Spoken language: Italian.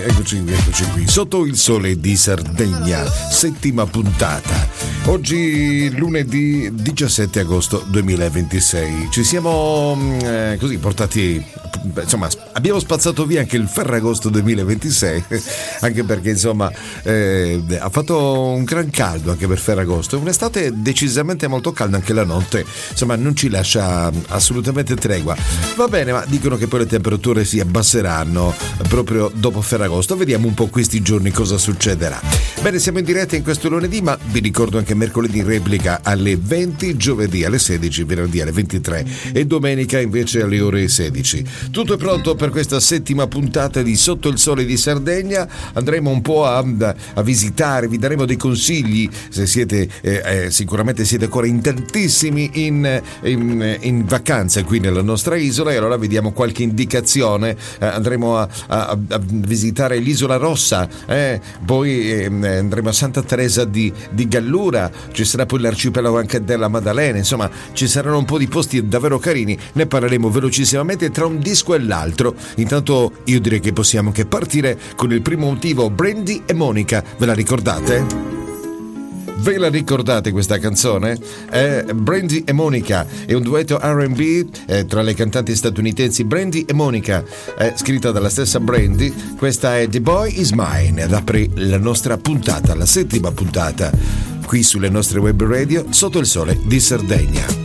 eccoci qui, sotto il sole di Sardegna, settima puntata. Oggi lunedì 17 agosto 2026. Ci siamo così portati, insomma, abbiamo spazzato via anche il Ferragosto 2026, anche perché insomma ha fatto un gran caldo anche per Ferragosto, un'estate decisamente molto calda, anche la notte insomma non ci lascia assolutamente tregua. Va bene, ma dicono che poi le temperature si abbasseranno proprio dopo Ferragosto. Vediamo un po' questi giorni cosa succederà. Bene, siamo in diretta in questo lunedì, ma vi ricordo anche mercoledì in replica alle 20, giovedì alle 16, venerdì alle 23 e domenica invece alle ore 16. Tutto è pronto per questa settima puntata di Sotto il Sole di Sardegna. Andremo un po' a visitare, vi daremo dei consigli se siete sicuramente siete ancora in tantissimi in vacanze qui nella nostra isola, e allora vediamo qualche indicazione. Andremo a visitare l'Isola Rossa, poi andremo a Santa Teresa di Gallura, ci sarà poi l'arcipelago anche della Maddalena, insomma ci saranno un po' di posti davvero carini. Ne parleremo velocissimamente tra un disco e l'altro. Intanto io direi che possiamo anche partire con il primo motivo, Brandy e Monica. Ve la ricordate? Ve la ricordate questa canzone? Brandy e Monica è un duetto R&B tra le cantanti statunitensi Brandy e Monica, scritta dalla stessa Brandy. Questa è The Boy Is Mine ed apre la nostra puntata, la settima puntata qui sulle nostre web radio Sotto il Sole di Sardegna.